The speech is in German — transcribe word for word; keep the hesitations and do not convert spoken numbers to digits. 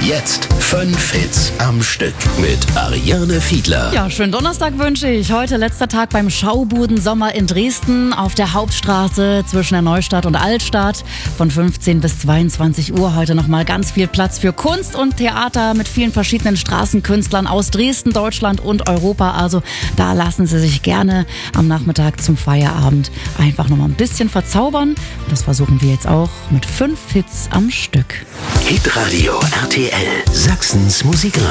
Jetzt fünf Hits am Stück mit Ariane Fiedler. Ja, schönen Donnerstag wünsche ich. Heute letzter Tag beim Schaubuden-Sommer in Dresden auf der Hauptstraße zwischen der Neustadt und Altstadt. Von fünfzehn bis zweiundzwanzig Uhr heute nochmal ganz viel Platz für Kunst und Theater mit vielen verschiedenen Straßenkünstlern aus Dresden, Deutschland und Europa. Also da lassen Sie sich gerne am Nachmittag zum Feierabend einfach nochmal ein bisschen verzaubern. Das versuchen wir jetzt auch mit fünf Hits am Stück. Hitradio R T L, Sachsens Musikradio.